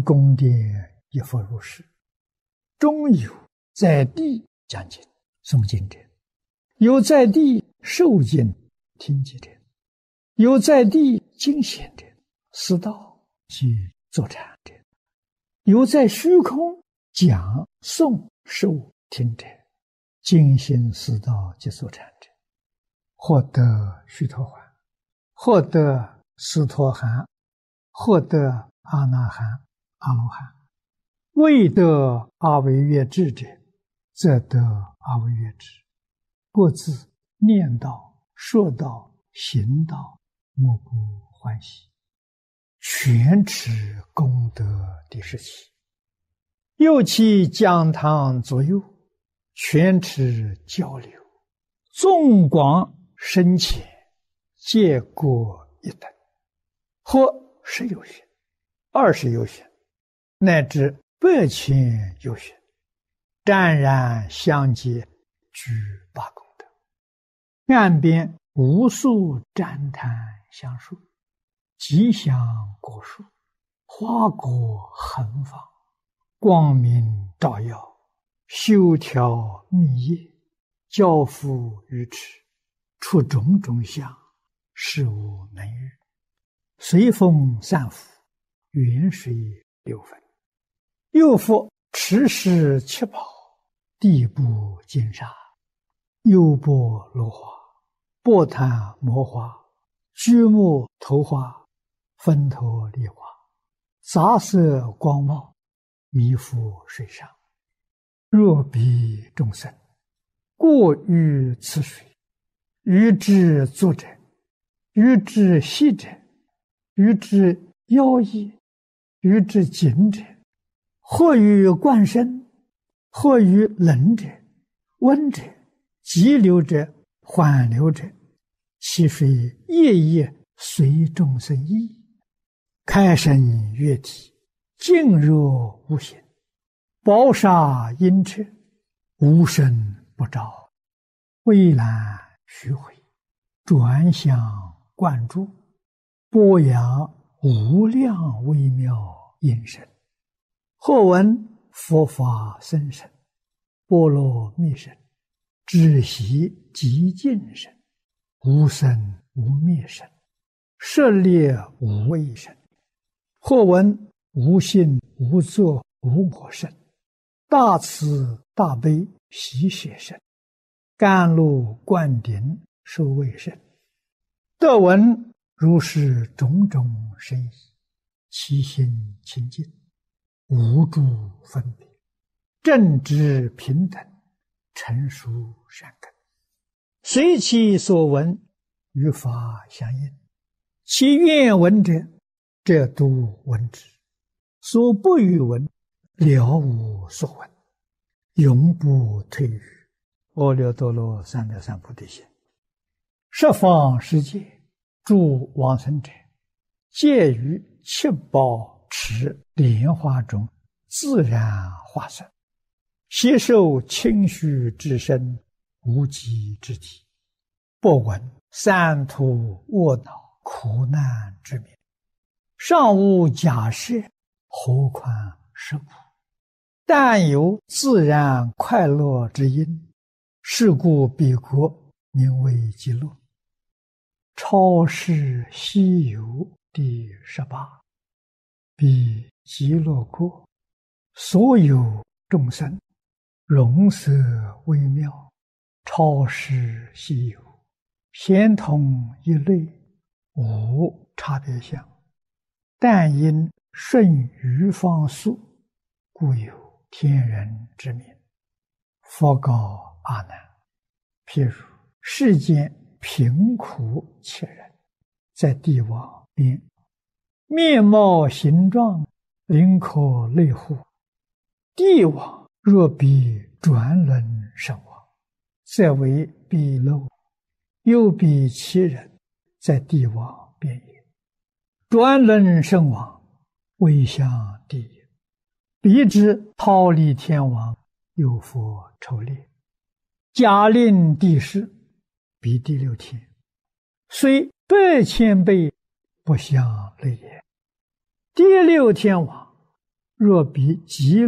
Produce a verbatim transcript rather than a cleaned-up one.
宫殿一佛如是。中有在地讲经诵经者，有在地受经听经者，有在地经显者，思道及坐禅者，有在虚空讲诵受听者，精心思道及坐禅者，获得须陀洹，获得斯陀含，获得阿那含、阿罗汉。未得阿惟越致者，则得阿惟越致。各自念道、说道、行道，莫不欢喜。全持功德第十七。又其讲堂左右，全持交流，纵广深浅，皆各一等，或十有旬、二十有旬，乃至百千有旬，湛然相接，具八功德。岸边无数旃檀香树，吉祥果树，花果横放，光明照耀，修条密叶，交付于池，出种种相，事无能喻。随风散伏，远水流分。又复持世七宝，地部金沙，优波罗花，波檀摩花，居木头花，分头梨花，杂色光茂，弥覆水上。若彼众生过于此水，于之作者，于之息者，于之妖异，于之紧者，或于灌身，或于冷者、温者、急流者、缓流者，其水夜夜随众生意，开生月体，静若无形，宝沙阴彻，无声不照，蔚蓝虚回，转向灌注，波扬无量微妙音声。或闻佛法深深，波罗蜜声，知悉极尽声，无生无灭声，舍猎无畏声。或闻无性无作无我声，大慈大悲喜舍声，甘露灌顶受畏声。得闻如是种种声意，其心清净，无诸分别，正直平等，成熟善根，随其所闻，与法相应。其愿闻者，则都闻之；所不欲闻，了无所闻，永不退于阿耨多罗三藐三菩提心。十方世界诸往生者，皆于七宝池莲花中自然化身，悉受清虚之身，无极之体，不闻三途卧恼苦难之名，尚无假设，何况是苦？但有自然快乐之因，是故彼国名为极乐。超世西游第十八。彼极乐国，所有众生，容色微妙，超世稀有，偏同一类，无差别相。但因顺于方速，故有天人之名。佛告阿难：譬如世间贫苦切人，在地网边，面貌形状，灵可类乎。地网若比转轮身网，则为彼漏；又比其人，在地网边也。转轮身网，为向地也。彼之忉利天王，有佛筹猎，假令地势，彼第六天，虽百千倍，不相类也。第六天王若比极